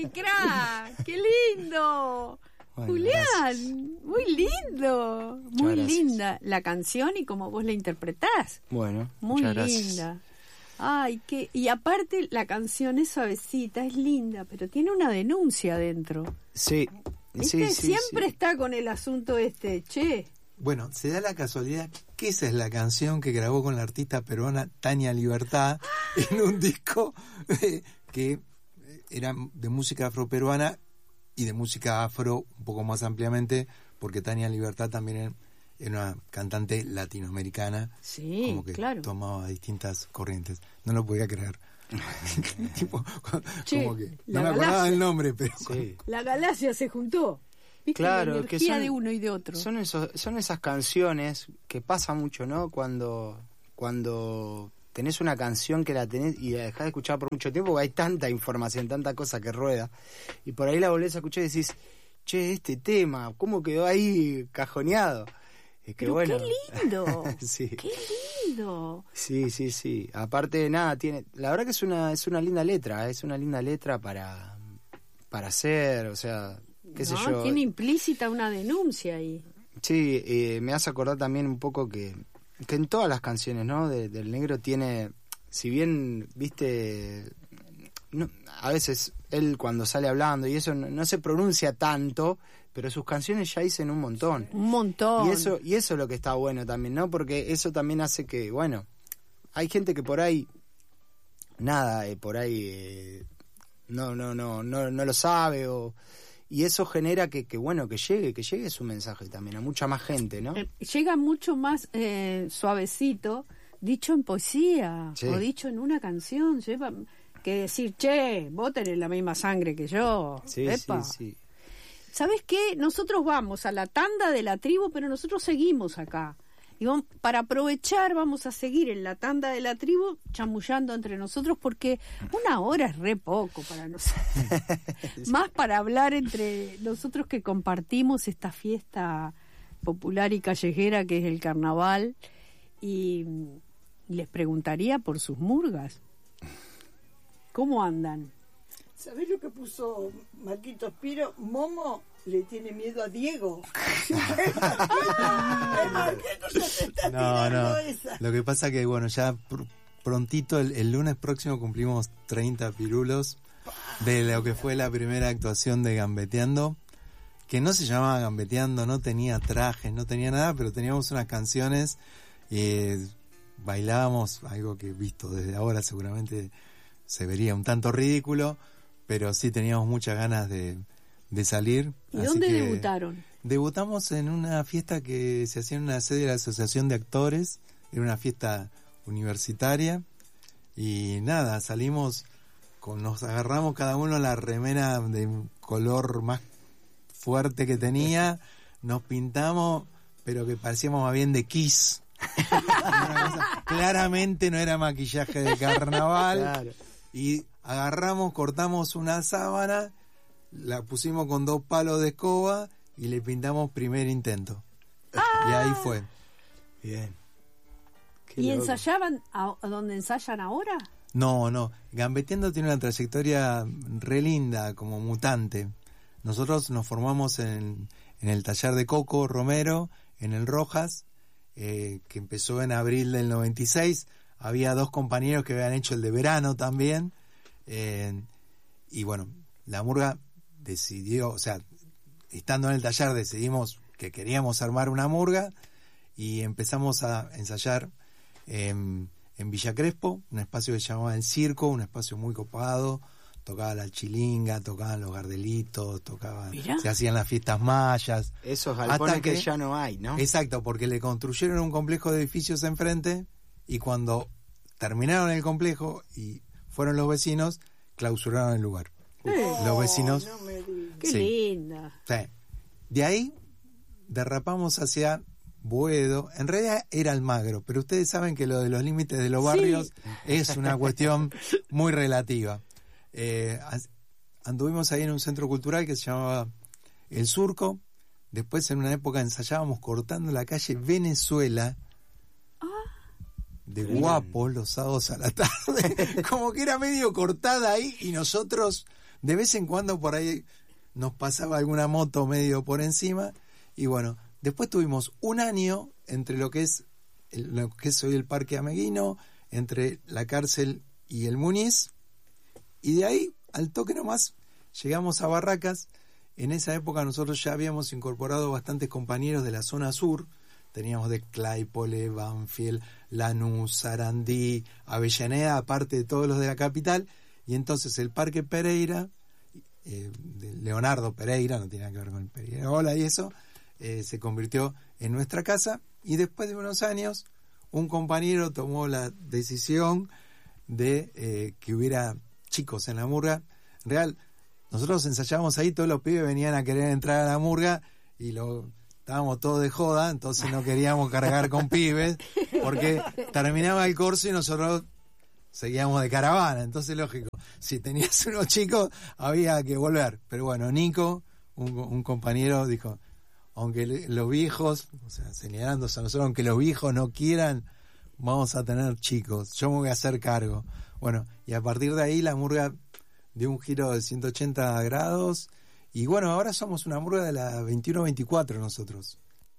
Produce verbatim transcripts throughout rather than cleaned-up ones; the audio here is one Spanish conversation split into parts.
¡Qué crack! ¡Qué lindo! Bueno, Julián, gracias. muy lindo, muy gracias. linda la canción y como vos la interpretás. Bueno, Muy muchas gracias. linda. Ay, que y aparte la canción es suavecita, es linda, pero tiene una denuncia dentro. Sí, ¿Viste? sí, sí. Siempre sí. está con el asunto este, che. Bueno, se da la casualidad que esa es la canción que grabó con la artista peruana Tania Libertad en un disco eh, que era de música afroperuana y de música afro un poco más ampliamente, porque Tania Libertad también era una cantante latinoamericana, Sí, como que claro. tomaba distintas corrientes. No lo podía creer. Tipo, Che, como que la no me acordaba galaxia. el nombre, pero Sí. La galaxia se juntó. ¿Viste? Claro, la que energía son- de uno y de otro. Son esos, son esas canciones que pasa mucho, ¿no? Cuando, cuando tenés una canción que la tenés y la dejás de escuchar por mucho tiempo, porque hay tanta información, tanta cosa que rueda, y por ahí la volvés a escuchar y decís, che, este tema, ¿cómo quedó ahí cajoneado? Es que Pero bueno. qué lindo. Sí. Qué lindo. Sí, sí, sí. Aparte de nada, tiene, la verdad que es una, es una linda letra, ¿eh? Es una linda letra para, para hacer, o sea, qué sé No, yo. tiene implícita una denuncia ahí. Sí, eh, me hace acordar también un poco que, que en todas las canciones, ¿no? De- del negro tiene, si bien, viste, no, a veces él cuando sale hablando y eso no, no se pronuncia tanto, pero sus canciones ya dicen un montón. Un montón. Y eso, y eso es lo que está bueno también, ¿no? Porque eso también hace que, bueno, hay gente que por ahí, nada, eh, por ahí eh, no, no, no, no, no lo sabe o y eso genera que, que bueno, que llegue, que llegue su mensaje también a mucha más gente, ¿no? Eh, Llega mucho más eh, suavecito, dicho en poesía Sí. o dicho en una canción, lleva que decir, che, vos tenés la misma sangre que yo. Sí, Epa. sí, sí. ¿Sabés qué? Nosotros vamos a la tanda de la tribu, pero nosotros seguimos acá. Y vamos, para aprovechar, vamos a seguir en la tanda de la tribu chamullando entre nosotros, porque una hora es re poco para nosotros. Más para hablar entre nosotros que compartimos esta fiesta popular y callejera que es el carnaval. Y les preguntaría por sus murgas. ¿Cómo andan? ¿Sabés lo que puso Marquitos Piro? Momo le tiene miedo a Diego. El Marquitos ya se está no, tirando no. esa. Lo que pasa que, bueno, ya pr- prontito, el, el lunes próximo cumplimos treinta pirulos de lo que fue la primera actuación de Gambeteando, que no se llamaba Gambeteando, no tenía trajes, no tenía nada, pero teníamos unas canciones, eh, bailábamos, algo que visto desde ahora seguramente se vería un tanto ridículo, pero sí teníamos muchas ganas de, de salir. ¿Y así dónde que debutaron? Debutamos en una fiesta que se hacía en una sede de la Asociación de Actores, era una fiesta universitaria, y nada, salimos, con, nos agarramos cada uno la remera de color más fuerte que tenía, nos pintamos, pero que parecíamos más bien de Kiss. Una cosa, claramente no era maquillaje de carnaval. Claro. Y agarramos, cortamos una sábana, la pusimos con dos palos de escoba y le pintamos primer intento. Y ahí fue. Bien. Qué ¿Y loco. ensayaban a, a donde ensayan ahora? No, no. Gambeteando tiene una trayectoria re linda, como mutante. Nosotros nos formamos en, en el taller de Coco Romero, en el Rojas, eh, que empezó en abril del noventa y seis. Había dos compañeros que habían hecho el de verano también. Eh, y bueno, la murga decidió, o sea, estando en el taller decidimos que queríamos armar una murga y empezamos a ensayar en, en Villa Crespo, un espacio que se llamaba El Circo, un espacio muy copado. Tocaba la chilinga, tocaban los gardelitos, tocaban, Mirá. se hacían las fiestas mayas. Esos galpones Hasta que, que- ya no hay, ¿no? Exacto, porque le construyeron un complejo de edificios enfrente y cuando terminaron el complejo y fueron los vecinos, clausuraron el lugar. Los vecinos. No me digas. Qué Sí. linda. Sí. De ahí derrapamos hacia Boedo. En realidad era Almagro, pero ustedes saben que lo de los límites de los barrios es una cuestión muy relativa. Eh, as- anduvimos ahí en un centro cultural que se llamaba El Surco. Después en una época ensayábamos cortando la calle Venezuela de Guapos los sábados a la tarde. Como que era medio cortada ahí y nosotros de vez en cuando por ahí nos pasaba alguna moto medio por encima, y bueno, después tuvimos un año entre lo que es el, lo que es hoy el Parque Ameguino, entre la cárcel y el Muniz, y de ahí, al toque nomás, llegamos a Barracas. En esa época nosotros ya habíamos incorporado bastantes compañeros de la zona sur, teníamos de Claypole, Banfield, Lanús, Sarandí, Avellaneda, aparte de todos los de la capital, y entonces el Parque Pereira, eh, de Leonardo Pereira, no tiene nada que ver con el Pereira, y eso, eh, se convirtió en nuestra casa, y después de unos años, un compañero tomó la decisión de eh, que hubiera chicos en la murga. Real, nosotros ensayábamos ahí, todos los pibes venían a querer entrar a la murga, y lo... estábamos todos de joda, entonces no queríamos cargar con pibes, porque terminaba el curso y nosotros seguíamos de caravana. Entonces, lógico, si tenías unos chicos, había que volver. Pero bueno, Nico, un, un compañero, dijo, aunque le, los viejos, o sea, señalándose a nosotros, aunque los viejos no quieran, vamos a tener chicos, yo me voy a hacer cargo. Bueno, y a partir de ahí la murga dio un giro de ciento ochenta grados. Y bueno, ahora somos una murga de la veintiuno veinticuatro nosotros.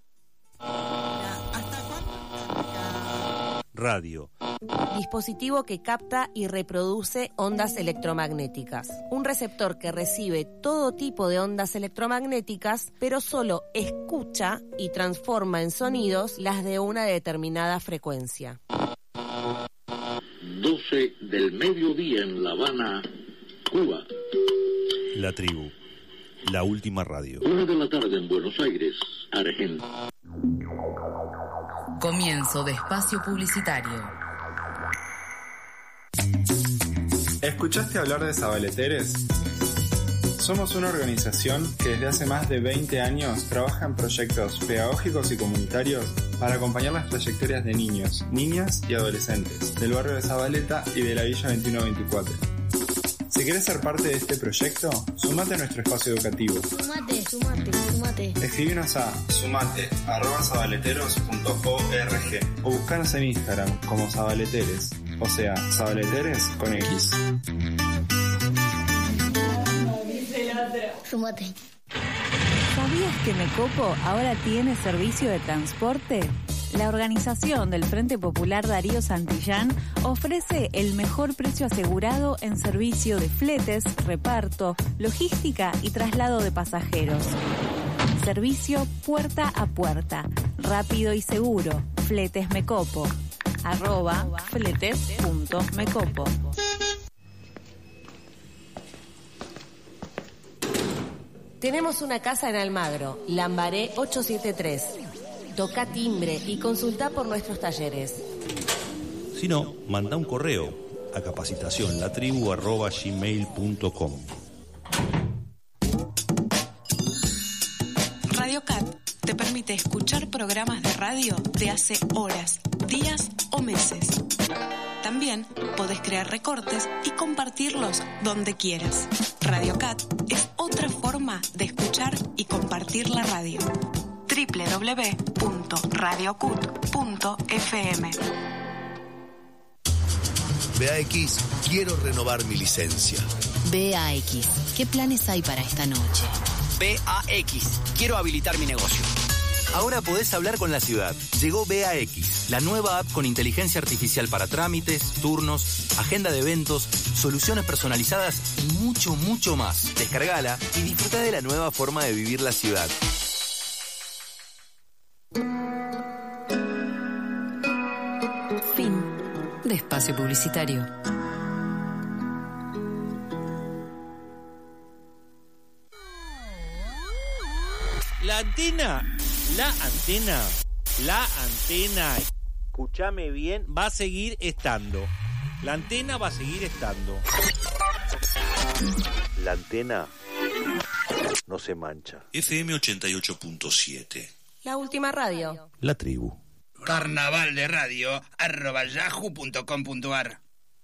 Radio. Dispositivo que capta y reproduce ondas electromagnéticas. Un receptor que recibe todo tipo de ondas electromagnéticas, pero solo escucha y transforma en sonidos las de una determinada frecuencia. doce del mediodía en La Habana, Cuba. La Tribu. La última radio. Una de la tarde en Buenos Aires, Argentina. Comienzo de espacio publicitario. ¿Escuchaste hablar de Sabaleteres? Somos una organización que desde hace más de veinte años trabaja en proyectos pedagógicos y comunitarios para acompañar las trayectorias de niños, niñas y adolescentes del barrio de Zabaleta y de la Villa veintiuno veinticuatro. Si querés ser parte de este proyecto, sumate a nuestro espacio educativo. Sumate, sumate, sumate. Escribinos a sumate arroba zabaleteros punto org o buscanos en Instagram como Zabaleteres, o sea, Zabaleteres con X. Sumate. ¿Sabías que Mecopo ahora tiene servicio de transporte? La organización del Frente Popular Darío Santillán ofrece el mejor precio asegurado en servicio de fletes, reparto, logística y traslado de pasajeros. Servicio puerta a puerta, rápido y seguro. Fletes Mecopo. Arroba fletes punto mecopo. Tenemos una casa en Almagro, Lambaré ochocientos setenta y tres. Toca timbre y consulta por nuestros talleres. Si no, manda un correo a capacitación latribu arroba gmail punto com. Radio Cat te permite escuchar programas de radio de hace horas, días o meses. También podés crear recortes y compartirlos donde quieras. Radio Cat es otra forma de escuchar y compartir la radio. doble u doble u doble u punto radio cut punto f m. B A X, quiero renovar mi licencia. B A X, ¿qué planes hay para esta noche? B A X, quiero habilitar mi negocio. Ahora podés hablar con la ciudad. Llegó B A X, la nueva app con inteligencia artificial para trámites, turnos, agenda de eventos, soluciones personalizadas y mucho, mucho más. Descargala y disfruta de la nueva forma de vivir la ciudad. Fin de espacio publicitario. La antena, la antena, la antena, escúchame bien, va a seguir estando. La antena va a seguir estando. La antena no se mancha. F M ochenta y ocho punto siete. La última radio. La Tribu. Carnaval de radio arroba yahoo punto com punto ar.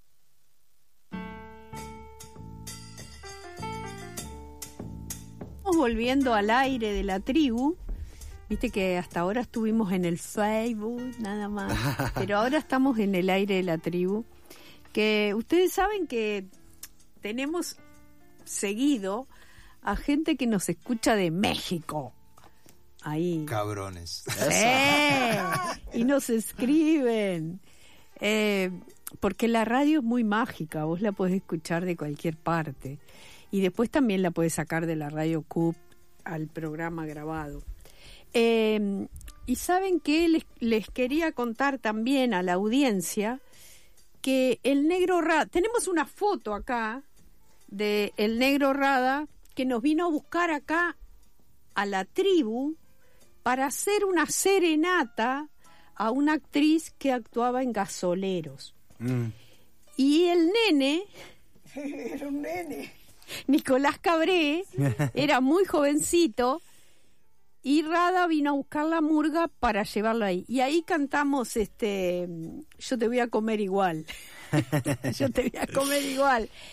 Volviendo al aire de la tribu, viste que hasta ahora estuvimos en el Facebook nada más, pero ahora estamos en el aire de la tribu, que ustedes saben que tenemos seguido a gente que nos escucha de México. Ahí. Cabrones. ¡Eh! Y nos escriben. Eh, porque la radio es muy mágica, vos la podés escuchar de cualquier parte. Y después también la podés sacar de la radio C U P al programa grabado. Eh, y saben que les, les quería contar también a la audiencia que el Negro Rada, tenemos una foto acá de el Negro Rada que nos vino a buscar acá a la tribu para hacer una serenata a una actriz que actuaba en Gasoleros. Mm. Y el nene, era un nene, Nicolás Cabré, era muy jovencito, y Rada vino a buscar la murga para llevarlo ahí. Y ahí cantamos este Yo te voy a comer igual. Yo te voy a comer igual.